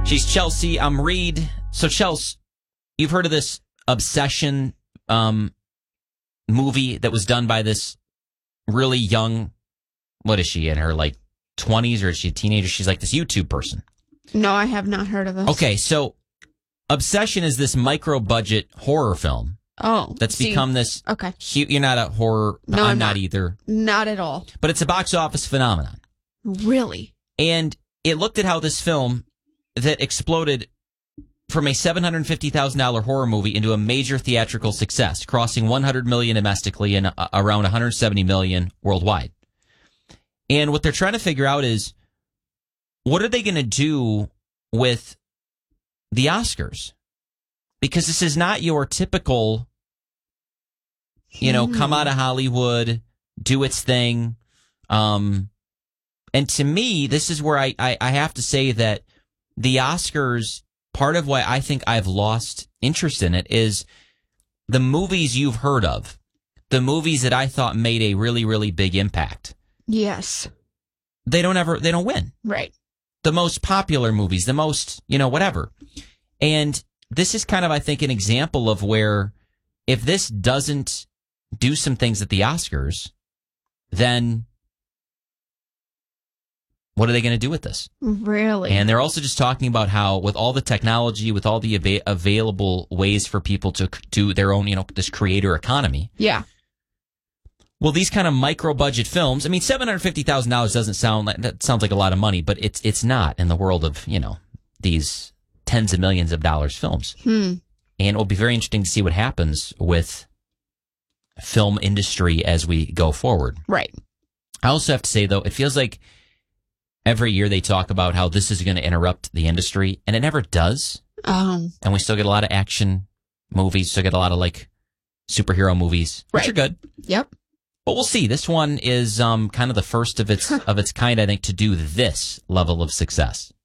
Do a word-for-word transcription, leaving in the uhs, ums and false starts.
She's Chelsea. I'm Reed. So, Chelsea, you've heard of this Obsession um, movie that was done by this really young, what is she, in her like twenties, or is she a teenager? She's like this YouTube person. No, I have not heard of this. Okay, so Obsession is this micro-budget horror film. Oh. That's see. become this. Okay. Huge, you're not a horror. No, I'm, I'm not not. either. Not at all. But it's a box office phenomenon. Really? And it looked at how this film that exploded from a seven hundred fifty thousand dollars horror movie into a major theatrical success, crossing one hundred million dollars domestically and uh, around one hundred seventy million dollars worldwide. And what they're trying to figure out is, what are they going to do with the Oscars? Because this is not your typical, you know, mm. come out of Hollywood, do its thing. Um, and to me, this is where I, I, I have to say that the Oscars, part of why I think I've lost interest in it is the movies you've heard of, the movies that I thought made a really, really big impact. Yes. They don't ever, they don't win. Right. The most popular movies, the most, you know, whatever. And this is kind of, I think, an example of where if this doesn't do some things at the Oscars, then what are they going to do with this? Really? And they're also just talking about how with all the technology, with all the ava- available ways for people to do their own, you know, this creator economy. Yeah. Well, these kind of micro budget films, I mean, seven hundred fifty thousand dollars doesn't sound like, that sounds like a lot of money, but it's, it's not in the world of, you know, these tens of millions of dollars films. Hmm. And it will be very interesting to see what happens with film industry as we go forward. Right. I also have to say, though, it feels like every year they talk about how this is going to interrupt the industry, and it never does. Um, and we still get a lot of action movies, still get a lot of like superhero movies, which right. are good. Yep. But we'll see. This one is um, kind of the first of its of its kind, I think, to do this level of success.